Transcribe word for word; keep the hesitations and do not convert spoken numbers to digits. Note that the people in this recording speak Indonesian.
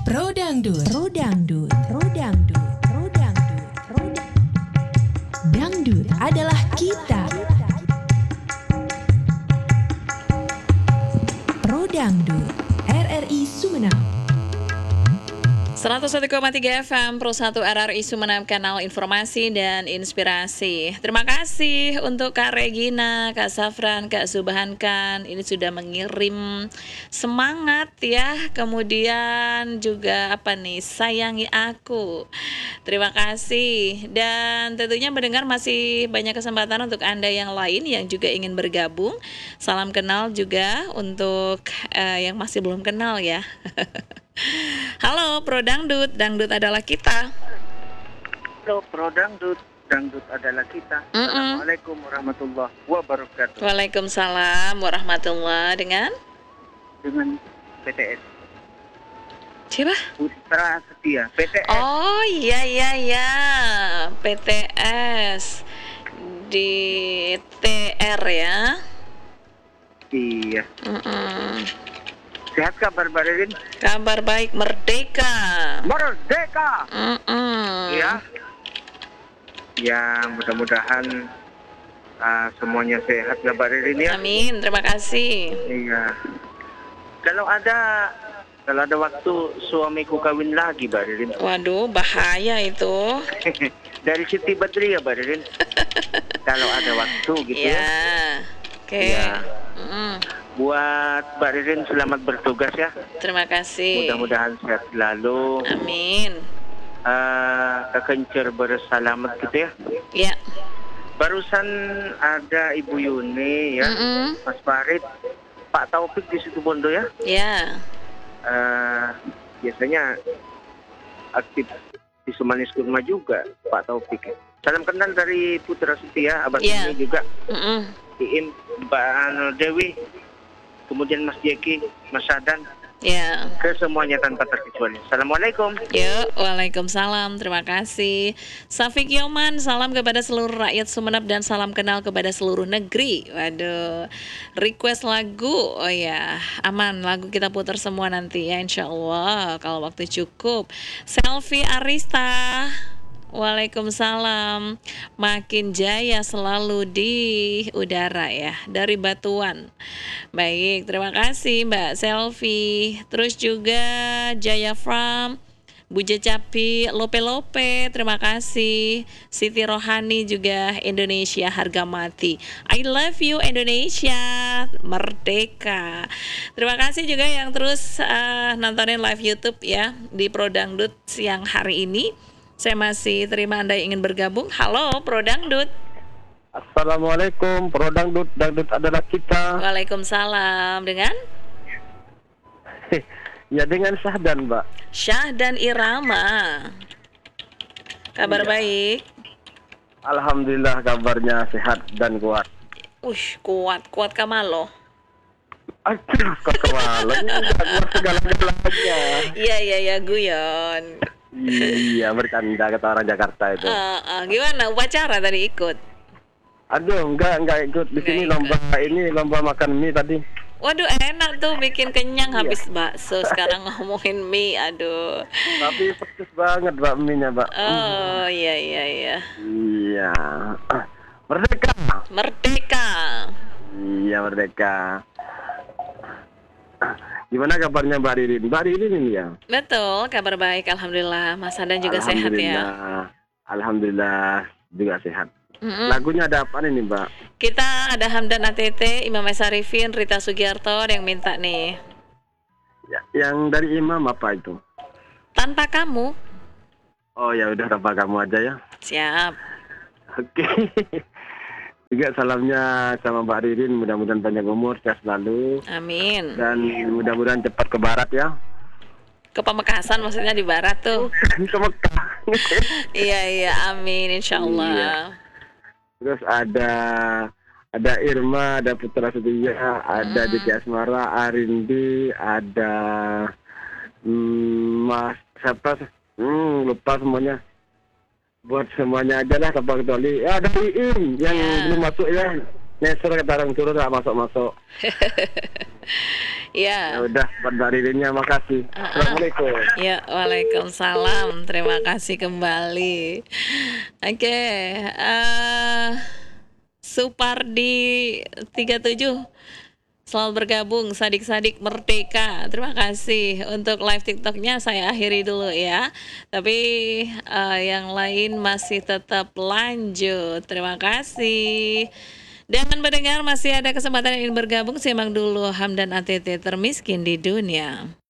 Pro Dangdut, Pro Dangdut, Pro Dangdut, Pro Dangdut, Pro Dangdut. Dangdut adalah kita. Pro Dangdut, R R I Sumeneb. seratus satu koma tiga F M Pro satu R R I Sumeneb, kanal informasi dan inspirasi. Terima kasih untuk Kak Regina, Kak Safran, Kak Subhankan. Ini sudah mengirim semangat ya. Kemudian juga apa nih, sayangi aku. Terima kasih. Dan tentunya mendengar masih banyak kesempatan untuk Anda yang lain yang juga ingin bergabung. Salam kenal juga untuk uh, yang masih belum kenal ya. Halo Pro Dangdut, Dangdut adalah kita. Halo Pro Dangdut, Dangdut adalah kita. Mm-mm. Assalamualaikum warahmatullahi wabarakatuh. Waalaikumsalam warahmatullahi dengan Dengan P T S siapa? Putra Setia, P T S. Oh iya iya iya, P T S di T R ya. Iya. Mm-mm. Sehat kabar Mbak Ririn? Kabar baik, merdeka. Merdeka. Mm-mm. Iya. Ya mudah-mudahan uh, semuanya sehat ya Mbak Ririn ya. Amin, terima kasih. Iya. Kalau ada kalau ada waktu suamiku kawin lagi Mbak Ririn. Waduh, bahaya itu. Dari Siti Badriah Mbak Ririn. Kalau ada waktu gitu ya. Ya, oke. Iya. Mm-mm. Buat Mbak Ririn selamat bertugas ya. Terima kasih. Mudah-mudahan sehat selalu. Amin. Uh, kekencer berselamat gitu ya. Ya. Barusan ada Ibu Yuni ya, Mm-mm. Mas Farid, Pak Taufik di situ Bondo ya. Ya. Uh, biasanya aktif di Sumanis Kurma juga Pak Taufik. Salam kenal dari Putra Setia, Abang Ya. ini juga. Mm-mm. Iin, Mbak Anu Dewi, kemudian Mas Jeki, Mas Sadan, Ya. ke semuanya tanpa terkecuali. Assalamualaikum. Yuk, waalaikumsalam, terima kasih. Safik Yoman, salam kepada seluruh rakyat Sumeneb dan salam kenal kepada seluruh negeri. Waduh, request lagu, oh ya, aman, lagu kita putar semua nanti ya, insya Allah, kalau waktu cukup. Selfie Arista, waalaikumsalam. Makin jaya selalu di udara ya, dari Batuan. Baik, terima kasih Mbak Selfie. Terus juga Jaya Fram, Bu Jecapi, Lope Lope, terima kasih. Siti Rohani juga Indonesia harga mati. I love you Indonesia, merdeka. Terima kasih juga yang terus uh, nontonin live YouTube ya di Pro Dangdut siang hari ini. Saya masih terima Anda yang ingin bergabung. Halo Pro Dangdut. Assalamualaikum, Pro Dangdut, Dangdut adalah kita. Waalaikumsalam, dengan Ya dengan Syahdan, Mbak. Syah dan Irama. Kabar Iya. baik. Alhamdulillah kabarnya sehat dan kuat. Ush, kuat, kuat Kamalo. Aduh, kok kemalan nggak kuat segala-galanya. Iya, iya, iya, guyon. Iya, bercanda kata orang Jakarta itu. Uh, uh, gimana upacara tadi ikut? Aduh, enggak, enggak ikut. Di Nggak sini ikut. lomba ini lomba makan mie tadi. Waduh, enak tuh, bikin kenyang Iya. habis bakso. Sekarang ngomongin mie, aduh. Tapi pedes banget, Mbak, mie-nya, Mbak. Oh, iya, iya, iya. Iya. Merdeka. Merdeka. Iya, merdeka. Gimana kabarnya Mbak Ririn? Mbak Ririn ini ya? Betul, kabar baik, alhamdulillah. Mas Adan juga sehat ya. Alhamdulillah. Alhamdulillah juga sehat. Mm-mm. Lagunya ada apa nih, Mbak? Kita ada Hamdan A T T, Imam Esa Arifin, Rita Sugiarto yang minta nih. Ya, yang dari Imam apa itu? Tanpa kamu. Oh ya udah, tanpa kamu aja ya. Siap. Oke. Juga salamnya sama Mbak Ririn, mudah-mudahan panjang umur, sehat selalu. Amin. Dan mudah-mudahan cepat ke barat ya. Ke Pamekasan maksudnya di barat tuh. Ke Mekah. Iya, iya, amin, insya Allah. Terus ada ada Irma, ada Putra Setia, ada Hmm. Diki Asmara, Arindi, ada hmm, Mas siapa? Hmm, lupa semuanya. Buat semuanya aja lah tanpa kecuali. Ya ada Iin yang Ya. belum masuk ya. Nesor kata orang turun nggak masuk-masuk. Ya Ya. udah, buat Mbak Ririnnya makasih. Ah, ah. Assalamualaikum. Ya, waalaikumsalam. Terima kasih kembali. Oke, eh Supardi tiga puluh tujuh. Selamat bergabung Sadik-sadik Merdeka. Terima kasih untuk live TikToknya saya akhiri dulu ya. Tapi eh, yang lain masih tetap lanjut. Terima kasih. Dan mendengar masih ada kesempatan yang ingin bergabung, simak dulu Hamdan A T T termiskin di dunia.